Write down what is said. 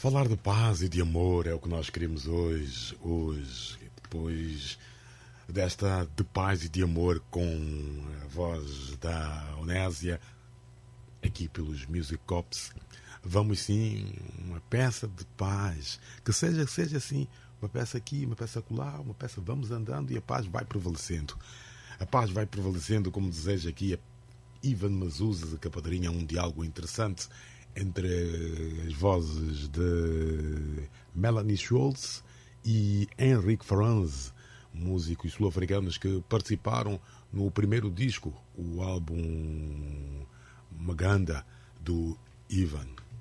Falar de paz e de amor é o que nós queremos hoje, depois desta de paz e de amor com a voz da Onésia, aqui pelos Music Cops. Vamos sim, uma peça de paz, que seja assim, uma peça aqui, uma peça acolá, uma peça vamos andando e a paz vai prevalecendo. A paz vai prevalecendo, como deseja aqui a Ivan Mazuza, de Capadrinha, um diálogo interessante entre as vozes de Melanie Schultz e Henrik Franz, músicos sul-africanos que participaram no primeiro disco, o álbum Maganda, do Ivan.